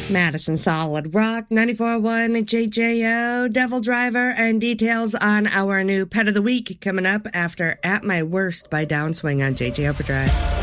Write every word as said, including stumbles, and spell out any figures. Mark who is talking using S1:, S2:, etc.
S1: Madison Solid Rock, ninety-four point one J J O, Devil Driver, and details on our new Pet of the Week coming up after At My Worst by Downswing on J J Overdrive.